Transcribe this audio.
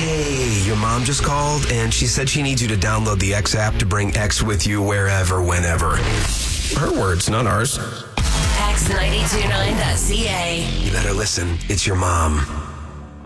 Hey, your mom just called and she said she needs you to download the X app to bring X with you wherever, whenever. Her words, not ours. X929.ca. You better listen. It's your mom.